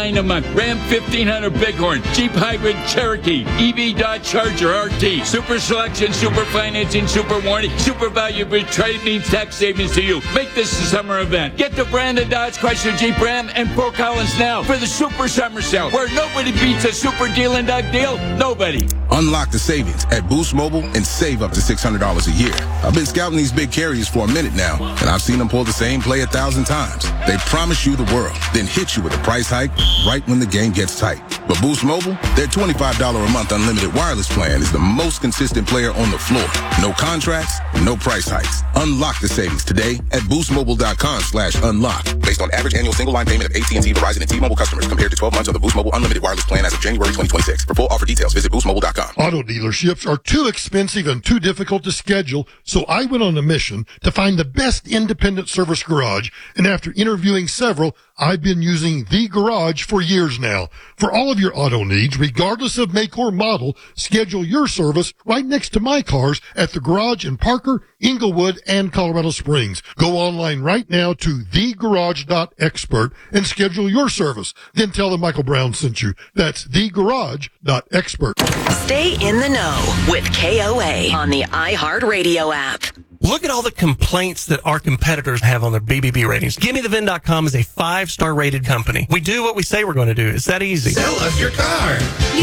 $199 a month. Ram 1500 Bighorn, Jeep Hybrid Cherokee, EV Dodge Charger RT, super selection, super financing, super warranty, super value with trade means tax savings to you. Make this a summer event. Get the Brandon Dodge, Chrysler, Jeep, Ram, and Fort Collins now for the Super Summer Sale, where nobody beats a super deal and Doug deal. Nobody. Unlock the savings at Boost Mobile and save up to $600 a year. I've been scouting these big carriers for a minute now, and I've seen them pull the same play 1,000 times. They promise you the world, then hit you with a price hike right when the game gets tight. But Boost Mobile, their $25 a month unlimited wireless plan is the most consistent player on the floor. No contracts, no price hikes. Unlock the savings today at boostmobile.com/unlock. Based on average annual single line payment of AT&T, Verizon, and T-Mobile customers compared to 12 months of the Boost Mobile unlimited wireless plan as of January 2026. For full offer details, visit boostmobile.com. Auto dealerships are too expensive and too difficult to schedule, so I went on a mission to find the best independent service garage, and after interviewing several, I've been using The Garage for years now. For all of your auto needs, regardless of make or model, schedule your service right next to my cars at The Garage in Parker, Inglewood, and Colorado Springs. Go online right now to thegarage.expert and schedule your service. Then tell them Michael Brown sent you. That's thegarage.expert. Stay in the know with KOA on the iHeartRadio app. Look at all the complaints that our competitors have on their BBB ratings. GiveMeTheVIN.com is a 5-star rated company. We do what we say we're going to do. It's that easy. Sell us your car.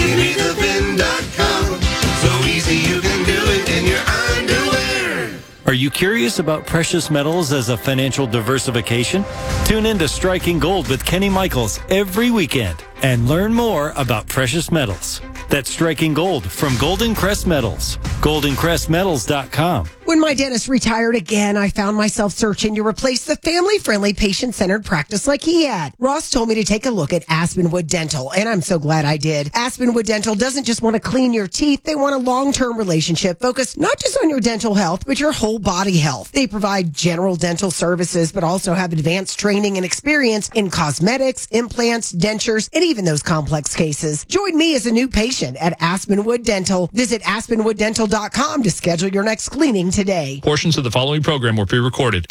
GiveMeTheVIN.com. So easy you can do it in your underwear. Are you curious about precious metals as a financial diversification? Tune in to Striking Gold with Kenny Michaels every weekend and learn more about precious metals. That's Striking Gold from Golden Crest Metals. GoldenCrestMetals.com. When my dentist retired again, I found myself searching to replace the family-friendly, patient-centered practice like he had. Ross told me to take a look at Aspenwood Dental, and I'm so glad I did. Aspenwood Dental doesn't just want to clean your teeth. They want a long-term relationship focused not just on your dental health, but your whole body health. They provide general dental services, but also have advanced training and experience in cosmetics, implants, dentures, and even those complex cases. Join me as a new patient at Aspenwood Dental. Visit AspenwoodDental.com to schedule your next cleaning today. Portions of the following program were pre-recorded.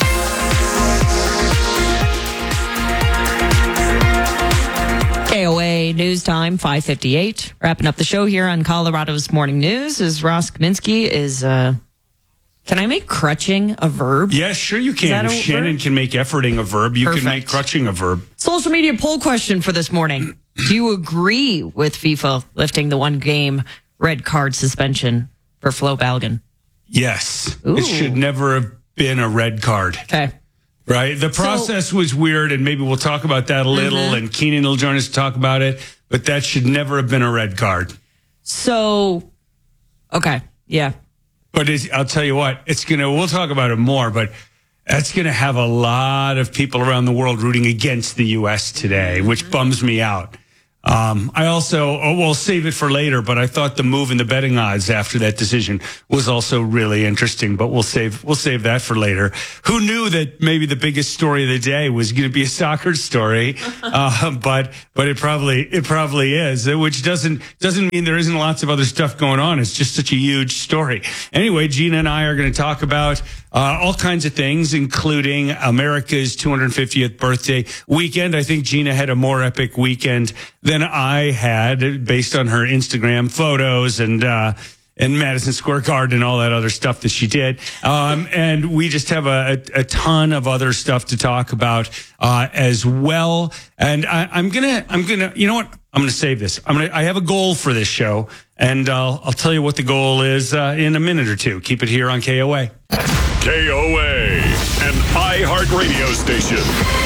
KOA News Time, 5:58. Wrapping up the show here on Colorado's Morning News is Ross Kaminsky is, can I make crutching a verb? Yes, sure you can. If Shannon can make efforting a verb, you can make crutching a verb. Social media poll question for this morning. Do you agree with FIFA lifting the one-game red card suspension for Flo Balgan? Yes. Ooh. It should never have been a red card. Okay. Right? The process was weird, and maybe we'll talk about that a little, and Keenan will join us to talk about it, but that should never have been a red card. So, okay, yeah. But I'll tell you what, we'll talk about it more, but that's going to have a lot of people around the world rooting against the U.S. today, which bums me out. I also, we'll save it for later, but I thought the move in the betting odds after that decision was also really interesting, but we'll save that for later. Who knew that maybe the biggest story of the day was going to be a soccer story? But it probably is, which doesn't mean there isn't lots of other stuff going on. It's just such a huge story. Anyway, Gina and I are going to talk about all kinds of things, including America's 250th birthday weekend. I think Gina had a more epic weekend than I had, based on her Instagram photos and Madison Square Garden and all that other stuff that she did. And we just have a ton of other stuff to talk about as well. And I'm gonna, you know what? I'm gonna save this. I have a goal for this show, and I'll tell you what the goal is in a minute or two. Keep it here on KOA. KOA, an iHeartRadio station.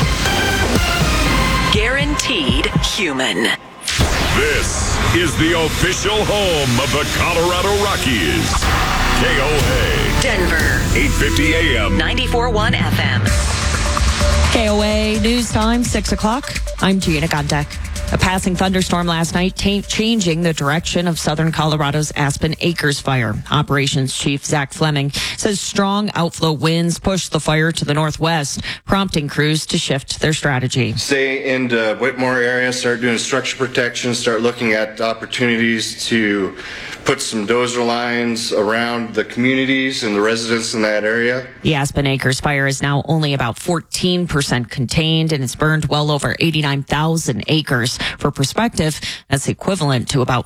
Guaranteed human. This is the official home of the Colorado Rockies. KOA. Denver. 850 AM. 94.1 FM. KOA News Time, 6 o'clock. I'm Gina Gondek. A passing thunderstorm last night changing the direction of southern Colorado's Aspen Acres fire. Operations Chief Zach Fleming says strong outflow winds pushed the fire to the northwest, prompting crews to shift their strategy. Stay in the Whitmore area, start doing structure protection, start looking at opportunities to put some dozer lines around the communities and the residents in that area. The Aspen Acres fire is now only about 14% contained, and it's burned well over 89,000 acres. For perspective, that's equivalent to about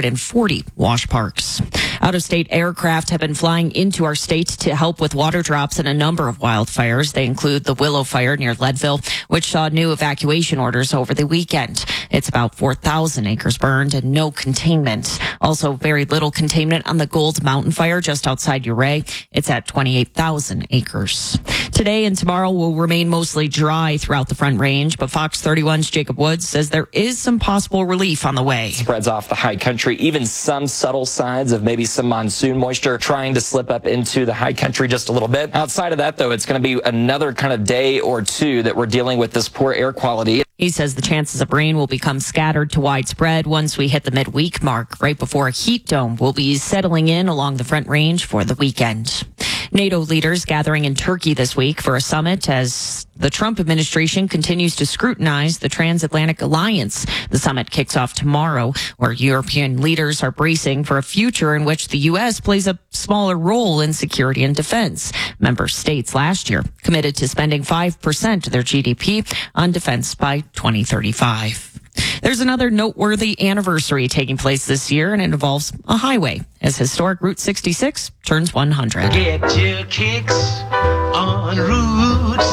540 wash parks. Out-of-state aircraft have been flying into our state to help with water drops in a number of wildfires. They include the Willow Fire near Leadville, which saw new evacuation orders over the weekend. It's about 4,000 acres burned and no containment. Also, very little containment on the Gold Mountain Fire just outside Ouray. It's at 28,000 acres. Today and tomorrow will remain mostly dry throughout the Front Range, but Fox 31's Jacob Woods says there is some possible relief on the way. Spreads off the high country, even some subtle signs of maybe some monsoon moisture trying to slip up into the high country just a little bit. Outside of that, though, it's going to be another kind of day or two that we're dealing with this poor air quality. He says the chances of rain will become scattered to widespread once we hit the midweek mark, right before a heat dome will be settling in along the Front Range for the weekend. NATO leaders gathering in Turkey this week for a summit as the Trump administration continues to scrutinize the transatlantic alliance. The summit kicks off tomorrow, where European leaders are bracing for a future in which the U.S. plays a smaller role in security and defense. Member states last year committed to spending 5% of their GDP on defense by 2035. There's another noteworthy anniversary taking place this year, and it involves a highway as historic Route 66 turns 100. Get your kicks on Route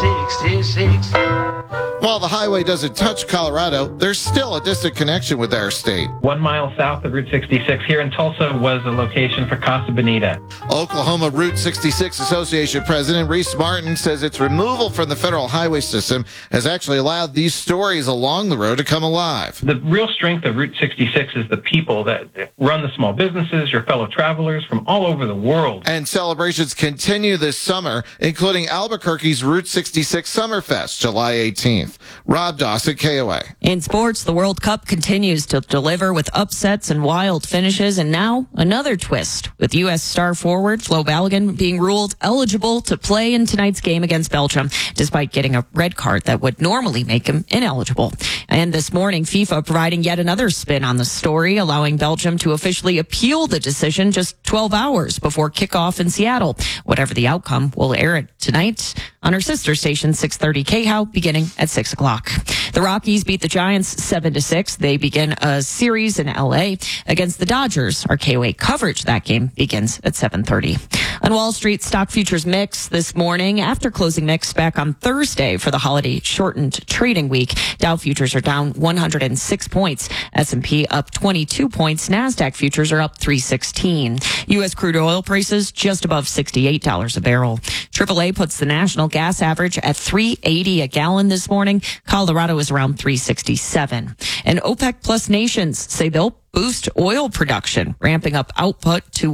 66. While the highway doesn't touch Colorado, there's still a distant connection with our state. 1 mile south of Route 66 here in Tulsa was a location for Casa Bonita. Oklahoma Route 66 Association President Reese Martin says its removal from the federal highway system has actually allowed these stories along the road to come alive. The real strength of Route 66 is the people that run the small businesses, your fellow travelers from all over the world. And celebrations continue this summer, including Albuquerque's Route 66 Summerfest, July 18th. Rob Dawson, KOA. In sports, the World Cup continues to deliver with upsets and wild finishes, and now another twist with U.S. star forward Flo Balogun being ruled eligible to play in tonight's game against Belgium, despite getting a red card that would normally make him ineligible. And this morning, FIFA providing yet another spin on the story, allowing Belgium to officially appeal the decision just 12 hours before kickoff in Seattle. Whatever the outcome, we'll air it tonight on our sister station, 630 KHOW, beginning at 6 o'clock. The Rockies beat the Giants 7-6. They begin a series in L.A. against the Dodgers. Our KOA coverage that game begins at 7:30. On Wall Street, stock futures mix this morning after closing mix back on Thursday for the holiday shortened trading week. Dow futures are down 106 points. S&P up 22 points. NASDAQ futures are up 316. U.S. crude oil prices just above $68 a barrel. AAA puts the national gas average at $3.80 a gallon this morning. Colorado is around $3.67. And OPEC Plus nations say they'll boost oil production, ramping up output to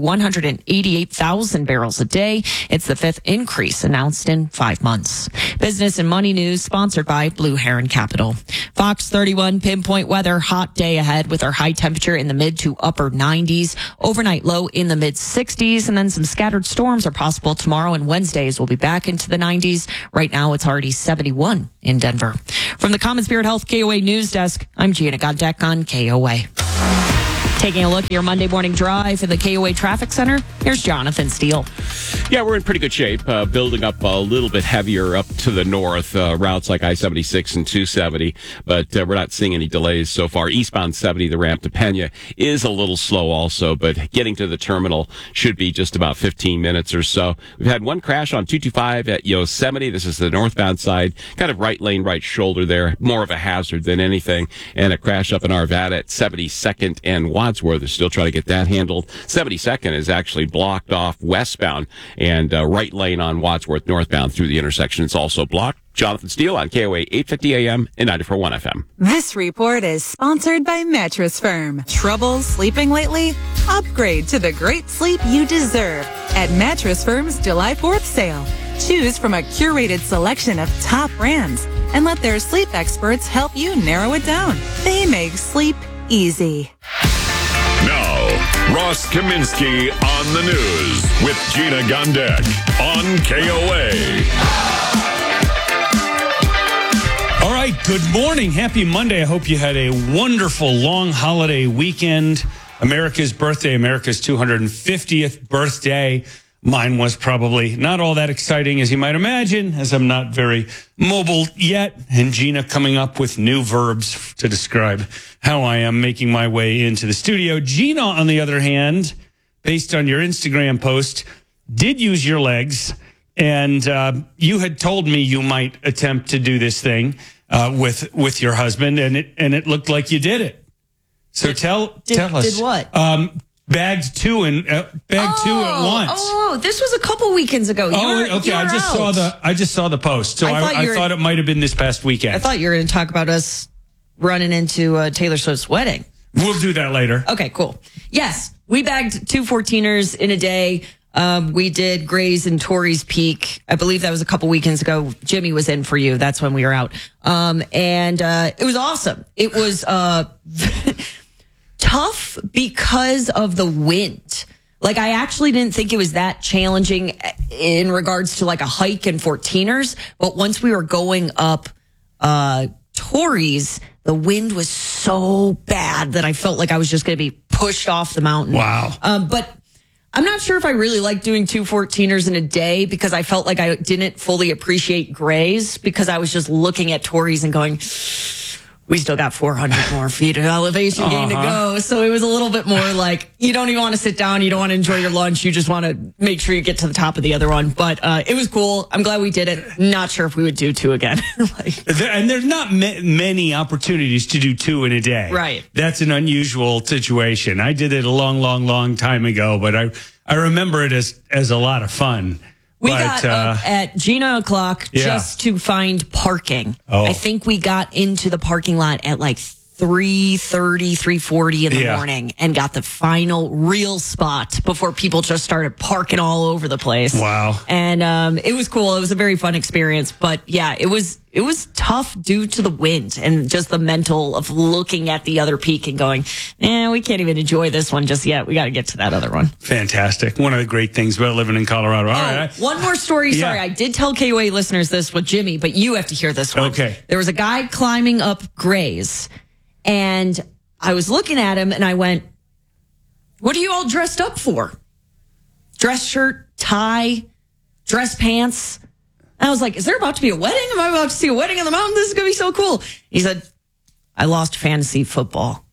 188,000 barrels a day. It's the fifth increase announced in 5 months. Business and money news sponsored by Blue Heron Capital. Fox 31 pinpoint weather, hot day ahead with our high temperature in the mid to upper 90s, overnight low in the mid 60s, and then some scattered storms are possible tomorrow and Wednesdays. We'll be back into the 90s. Right now it's already 71 in Denver. From the Common Spirit Health KOA News Desk, I'm Gina Godek on KOA. Taking a look at your Monday morning drive in the KOA Traffic Center, here's Jonathan Steele. Yeah, we're in pretty good shape, building up a little bit heavier up to the north, routes like I-76 and 270, but we're not seeing any delays so far. Eastbound 70, the ramp to Pena, is a little slow also, but getting to the terminal should be just about 15 minutes or so. We've had one crash on 225 at Yosemite. This is the northbound side, kind of right lane, right shoulder there, more of a hazard than anything, and a crash up in Arvada at 72nd and Wadsworth. They're still trying to get that handled. 72nd is actually blocked off westbound, and right lane on Wadsworth northbound through the intersection is also blocked. Jonathan Steele on KOA 850 AM and 94.1 FM. This report is sponsored by Mattress Firm. Trouble sleeping lately? Upgrade to the great sleep you deserve at Mattress Firm's July 4th sale. Choose from a curated selection of top brands and let their sleep experts help you narrow it down. They make sleep easy. Now, Ross Kaminsky on the news with Gina Gondek on KOA. All right, good morning. Happy Monday. I hope you had a wonderful long holiday weekend. America's birthday, America's 250th birthday. Mine was probably not all that exciting, as you might imagine, as I'm not very mobile yet. And Gina coming up with new verbs to describe how I am making my way into the studio. Gina, on the other hand, based on your Instagram post, did use your legs. And you had told me you might attempt to do this thing with your husband, and it looked like you did it. So tell us. Did what? Bagged two at once. Oh, this was a couple weekends ago. Okay. I just saw the post, so I thought it might have been this past weekend. I thought you were going to talk about us running into Taylor Swift's wedding. We'll do that later. Okay, cool. Yes, we bagged 2 14ers in a day. We did Gray's and Torrey's Peak. I believe that was a couple weekends ago. Jimmy was in for you. That's when we were out. And it was awesome. It was tough because of the wind. Like, I actually didn't think it was that challenging in regards to like a hike and 14ers. But once we were going up Torrey's, the wind was so bad that I felt like I was just going to be pushed off the mountain. Wow. But I'm not sure if I really like doing 2 14ers in a day, because I felt like I didn't fully appreciate Gray's, because I was just looking at Torrey's and going, we still got 400 more feet of elevation gain to go. So it was a little bit more like, you don't even want to sit down. You don't want to enjoy your lunch. You just want to make sure you get to the top of the other one. But it was cool. I'm glad we did it. Not sure if we would do 2 again. And there's not many opportunities to do 2 in a day. Right. That's an unusual situation. I did it a long time ago, but I remember it as a lot of fun. We got up at Gina o'clock just to find parking. Oh. I think we got into the parking lot at like 3:30, 3:40 in the morning, and got the final real spot before people just started parking all over the place. Wow. And it was cool. It was a very fun experience. But yeah, it was tough due to the wind and just the mental of looking at the other peak and going, we can't even enjoy this one just yet. We got to get to that other one. Fantastic. One of the great things about living in Colorado. All right. One more story. Yeah. Sorry, I did tell KOA listeners this with Jimmy, but you have to hear this one. Okay. There was a guy climbing up Gray's, and I was looking at him and I went, what are you all dressed up for? Dress shirt, tie, dress pants. And I was like, is there about to be a wedding? Am I about to see a wedding on the mountain? This is going to be so cool. He said, I lost fantasy football.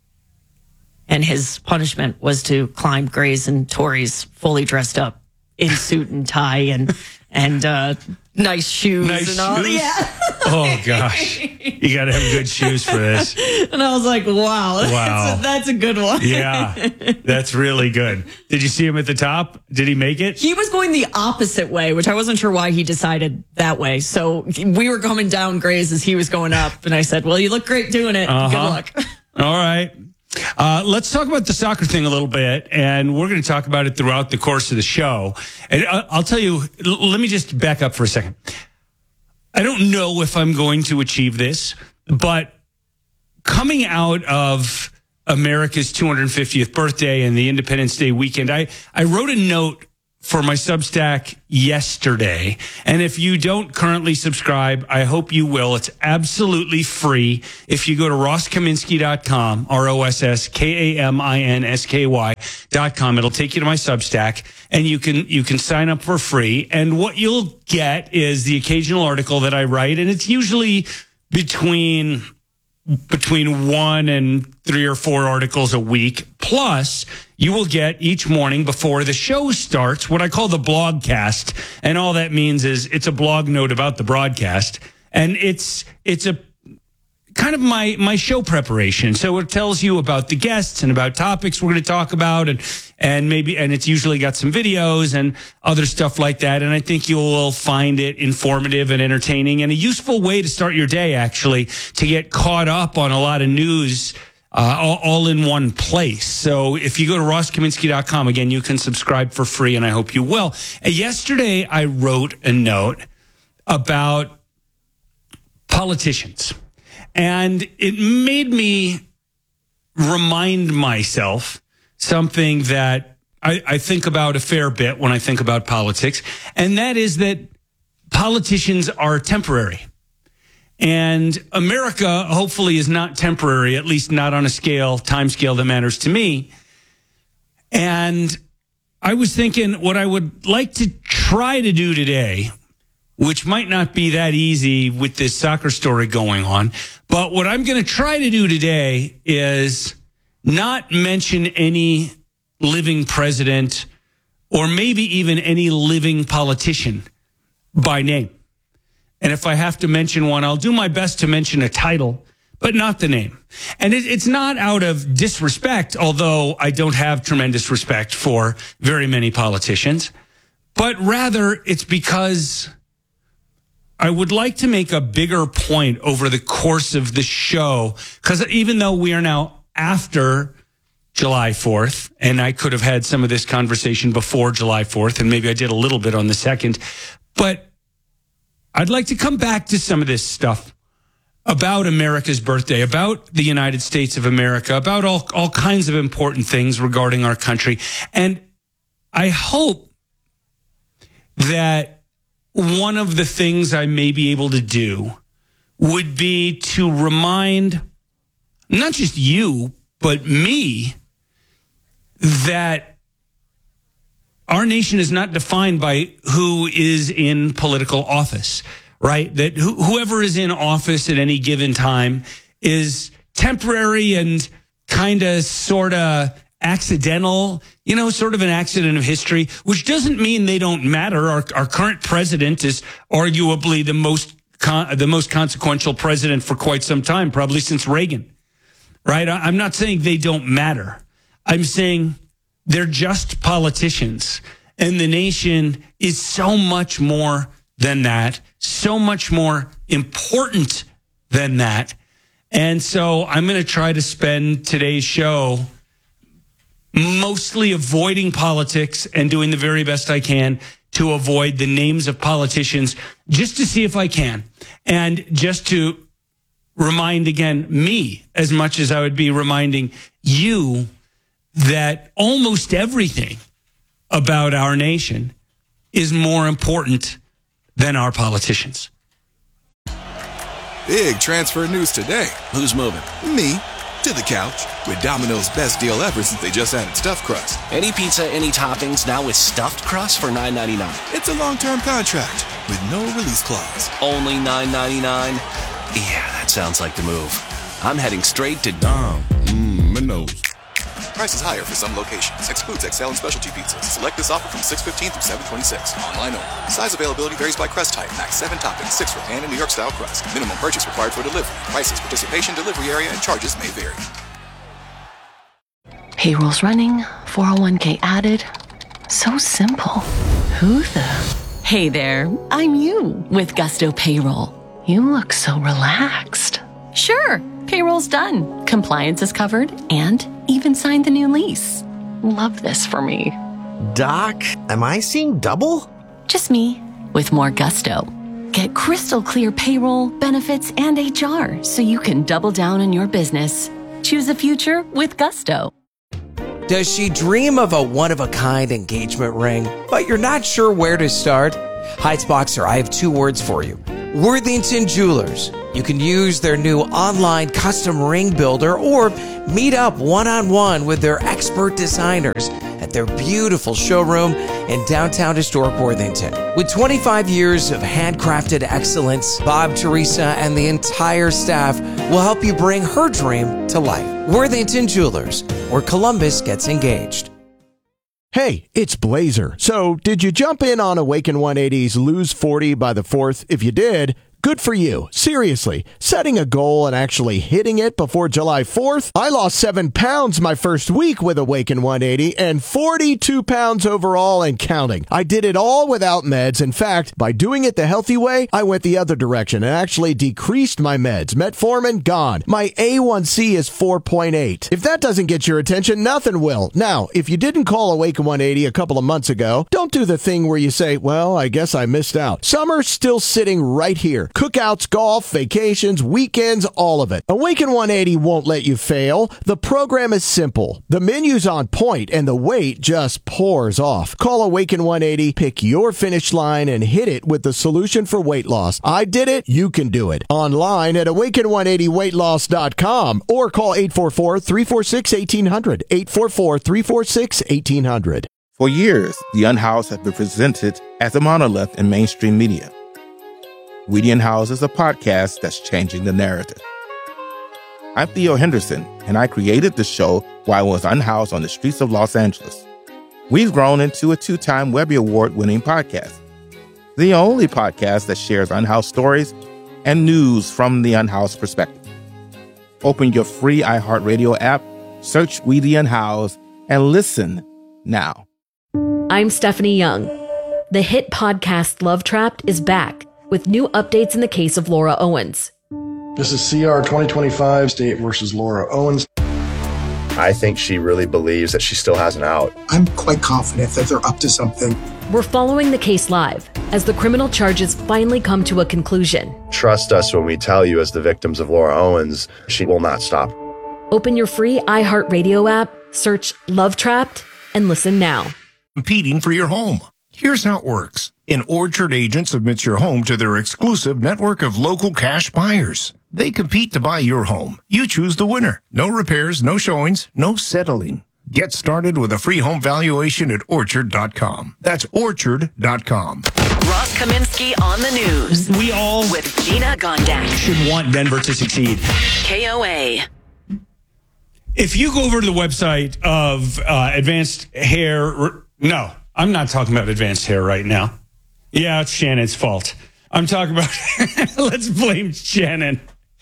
And his punishment was to climb Gray's and Torrey's fully dressed up in suit and tie and nice shoes and all. Yeah. Oh gosh, you got to have good shoes for this. And I was like, wow. That's a good one. Yeah, that's really good. Did you see him at the top? Did he make it? He was going the opposite way, which I wasn't sure why he decided that way. So we were coming down Gray's as he was going up, and I said, well, you look great doing it. Good luck. All right. Let's talk about the soccer thing a little bit, and we're going to talk about it throughout the course of the show. And I'll tell you, let me just back up for a second. I don't know if I'm going to achieve this, but coming out of America's 250th birthday and the Independence Day weekend, I wrote a note for my Substack yesterday. And if you don't currently subscribe, I hope you will. It's absolutely free. If you go to rosskaminsky.com, ROSSKAMINSKY.com, it'll take you to my Substack, and you can sign up for free. And what you'll get is the occasional article that I write, and it's usually between 1 and 3 or 4 articles a week. Plus, you will get each morning before the show starts what I call the blogcast. And all that means is it's a blog note about the broadcast. And it's a kind of my show preparation. So it tells you about the guests and about topics we're going to talk about, and it's usually got some videos and other stuff like that. And I think you will find it informative and entertaining and a useful way to start your day, actually, to get caught up on a lot of news all in one place. So if you go to rosskaminsky.com, again, you can subscribe for free, and I hope you will. Yesterday, I wrote a note about politicians. And it made me remind myself something that I think about a fair bit when I think about politics, and that is that politicians are temporary. And America, hopefully, is not temporary, at least not on a time scale that matters to me. And I was thinking what I would like to try to do today, which might not be that easy with this soccer story going on, but what I'm going to try to do today is not mention any living president or maybe even any living politician by name. And if I have to mention one, I'll do my best to mention a title, but not the name. And it's not out of disrespect, although I don't have tremendous respect for very many politicians, but rather it's because I would like to make a bigger point over the course of the show, because even though we are now after July 4th, and I could have had some of this conversation before July 4th, and maybe I did a little bit on the 2nd, but I'd like to come back to some of this stuff about America's birthday, about the United States of America, about all kinds of important things regarding our country. And I hope that one of the things I may be able to do would be to remind not just you, but me, that our nation is not defined by who is in political office, right? That whoever is in office at any given time is temporary and kind of sort of accidental, sort of an accident of history, which doesn't mean they don't matter. Our current president is arguably the most consequential president for quite some time, probably since Reagan, right? I'm not saying they don't matter. I'm saying they're just politicians, and the nation is so much more than that, so much more important than that. And so I'm going to try to spend today's show mostly avoiding politics and doing the very best I can to avoid the names of politicians, just to see if I can. And just to remind again me, as much as I would be reminding you, that almost everything about our nation is more important than our politicians. Big transfer news today. Who's moving? Me. To the couch. With Domino's best deal ever since they just added stuffed crust. Any pizza, any toppings, now with stuffed crust for $9.99. It's a long-term contract with no release clause. Only $9.99? Yeah, that sounds like the move. I'm heading straight to Domino's. Prices higher for some locations. Excludes XL and specialty pizzas. Select this offer from 6/15 through 7/26. Online only. Size availability varies by crust type. Max 7 toppings, 6 for pan and New York style crust. Minimum purchase required for delivery. Prices, participation, delivery area, and charges may vary. Payroll's running, 401k added. So simple. Who the? Hey there, I'm you with Gusto Payroll. You look so relaxed. Sure, payroll's done. Compliance is covered and even signed the new lease. Love this for me. Doc, am I seeing double? Just me with more gusto. Get crystal clear payroll, benefits, and HR so you can double down on your business. Choose a future with Gusto. Does she dream of a one-of-a-kind engagement ring, but you're not sure where to start? Heights Boxer, I have 2 words for you. Worthington Jewelers. You can use their new online custom ring builder or meet up one-on-one with their expert designers at their beautiful showroom in downtown historic Worthington. With 25 years of handcrafted excellence, Bob, Teresa, and the entire staff will help you bring her dream to life. Worthington Jewelers, where Columbus gets engaged. Hey, it's Blazer. So, did you jump in on Awaken 180's Lose 40 by the 4th? If you did, good for you. Seriously, setting a goal and actually hitting it before July 4th? I lost 7 pounds my first week with Awaken 180 and 42 pounds overall and counting. I did it all without meds. In fact, by doing it the healthy way, I went the other direction and actually decreased my meds. Metformin, gone. My A1C is 4.8. If that doesn't get your attention, nothing will. Now, if you didn't call Awaken 180 a couple of months ago, don't do the thing where you say, well, I guess I missed out. Summer's still sitting right here. Cookouts, golf, vacations, weekends, all of it. Awaken 180 won't let you fail. The program is simple. The menu's on point and the weight just pours off. Call Awaken 180, pick your finish line and hit it with the solution for weight loss. I did it. You can do it. Online at awaken180weightloss.com or call 844-346-1800. 844-346-1800. For years, the Unhoused have been presented as a monolith in mainstream media. We the Unhoused is a podcast that's changing the narrative. I'm Theo Henderson, and I created the show while I was unhoused on the streets of Los Angeles. We've grown into a 2-time Webby Award-winning podcast. The only podcast that shares unhoused stories and news from the unhoused perspective. Open your free iHeartRadio app, search We the Unhoused, and listen now. I'm Stephanie Young. The hit podcast Love Trapped is back with new updates in the case of Laura Owens. This is CR 2025 State versus Laura Owens. I think she really believes that she still has an out. I'm quite confident that they're up to something. We're following the case live as the criminal charges finally come to a conclusion. Trust us when we tell you, as the victims of Laura Owens, she will not stop. Open your free iHeartRadio app, search Love Trapped, and listen now. Competing for your home. Here's how it works. An Orchard agent submits your home to their exclusive network of local cash buyers. They compete to buy your home. You choose the winner. No repairs, no showings, no settling. Get started with a free home valuation at Orchard.com. That's Orchard.com. Ross Kaminsky on the news. We all with Gina Gondak. should want Denver to succeed. KOA. If you go over to the website of Advanced Hair, no, I'm not talking about Advanced Hair right now. Yeah, it's Shannon's fault. I'm talking about, let's blame Shannon.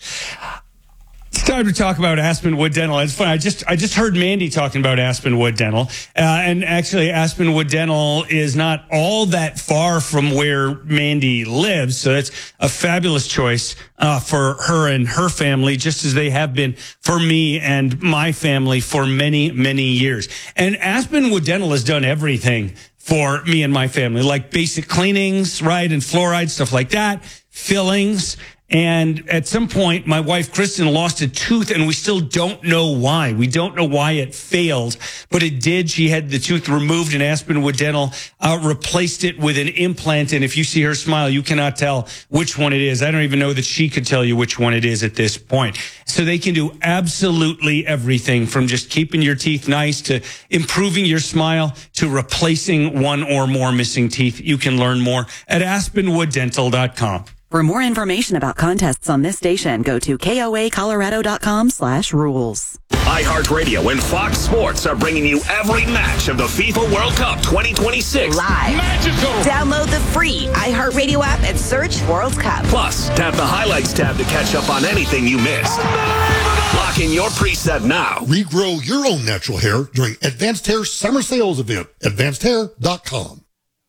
It's time to talk about Aspenwood Dental. It's fun. I just heard Mandy talking about Aspenwood Dental. And actually, Aspenwood Dental is not all that far from where Mandy lives. So it's a fabulous choice for her and her family, just as they have been for me and my family for many, many years. And Aspenwood Dental has done everything for me and my family, like basic cleanings, right, and fluoride, stuff like that, fillings. And at some point, my wife, Kristen, lost a tooth, and we still don't know why. We don't know why it failed, but it did. She had the tooth removed, and Aspenwood Dental replaced it with an implant. And if you see her smile, you cannot tell which one it is. I don't even know that she could tell you which one it is at this point. So they can do absolutely everything, from just keeping your teeth nice to improving your smile to replacing one or more missing teeth. You can learn more at AspenwoodDental.com. For more information about contests on this station, go to koacolorado.com/rules. iHeartRadio and Fox Sports are bringing you every match of the FIFA World Cup 2026 live. Magical. Download the free iHeartRadio app and search World Cup. Plus, tap the highlights tab to catch up on anything you missed. Lock in your preset now. Regrow your own natural hair during Advanced Hair Summer Sales Event. AdvancedHair.com.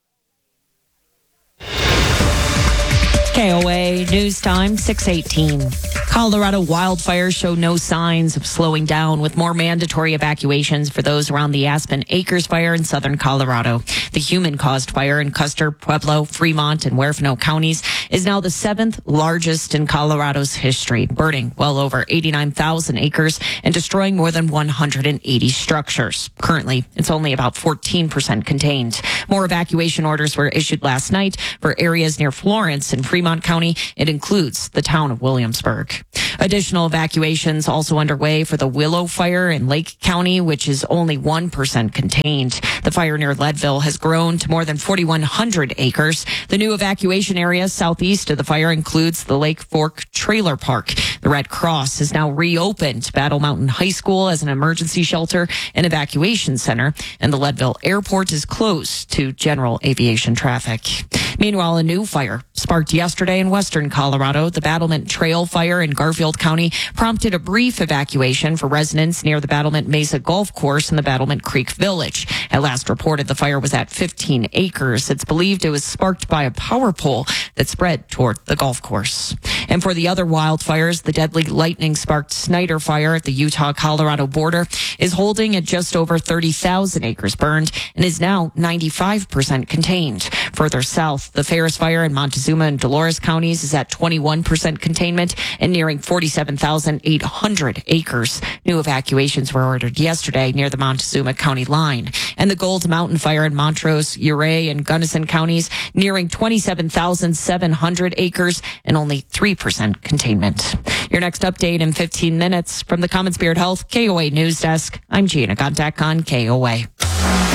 KOA News Time 6:18. Colorado wildfires show no signs of slowing down, with more mandatory evacuations for those around the Aspen Acres fire in southern Colorado. The human-caused fire in Custer, Pueblo, Fremont, and Huerfano counties is now the 7th largest in Colorado's history, burning well over 89,000 acres and destroying more than 180 structures. Currently, it's only about 14% contained. More evacuation orders were issued last night for areas near Florence and Fremont County. It includes the town of Williamsburg. Additional evacuations also underway for the Willow Fire in Lake County, which is only 1% contained. The fire near Leadville has grown to more than 4,100 acres. The new evacuation area southeast of the fire includes the Lake Fork Trailer Park. The Red Cross has now reopened Battle Mountain High School as an emergency shelter and evacuation center, and the Leadville Airport is closed to general aviation traffic. Meanwhile, a new fire sparked yesterday in western Colorado. The Battlement Trail Fire in Garfield County prompted a brief evacuation for residents near the Battlement Mesa Golf Course in the Battlement Creek Village. At last reported, the fire was at 15 acres. It's believed it was sparked by a power pole that spread toward the golf course. And for the other wildfires, the deadly lightning-sparked Snyder Fire at the Utah-Colorado border is holding at just over 30,000 acres burned and is now 95% contained. Further south, the Ferris Fire in Montezuma and Dolores counties is at 21% containment and nearing 47,800 acres. New evacuations were ordered yesterday near the Montezuma County line. And the Gold Mountain Fire in Montrose, Ouray, and Gunnison counties nearing 27,700 acres and only 3% containment. Your next update in 15 minutes from the Common Spirit Health KOA News Desk. I'm Gina Gondek on KOA.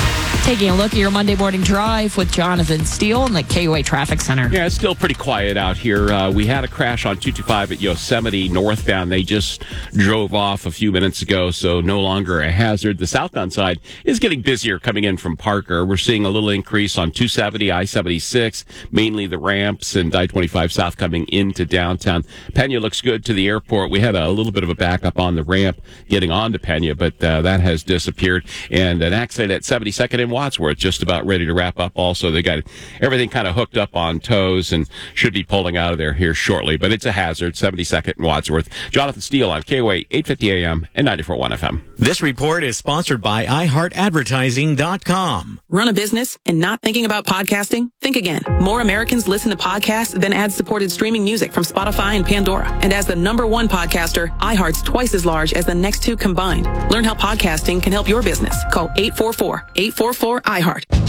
Taking a look at your Monday morning drive with Jonathan Steele in the KOA Traffic Center. Yeah, it's still pretty quiet out here. We had a crash on 225 at Yosemite northbound. They just drove off a few minutes ago, so no longer a hazard. The southbound side is getting busier coming in from Parker. We're seeing a little increase on 270, I-76, mainly the ramps, and I-25 south coming into downtown. Pena looks good to the airport. We had a little bit of a backup on the ramp getting onto Pena, but that has disappeared. And an accident at 72nd and Wadsworth, just about ready to wrap up. Also, they got everything kind of hooked up on tows and should be pulling out of there here shortly. But it's a hazard, 72nd and Wadsworth. Jonathan Steele on KOA 850 AM and 94.1 FM. This report is sponsored by iHeartAdvertising.com. Run a business and not thinking about podcasting? Think again. More Americans listen to podcasts than ad-supported streaming music from Spotify and Pandora. And as the #1 podcaster, iHeart's twice as large as the next two combined. Learn how podcasting can help your business. Call 844-844-iHeart.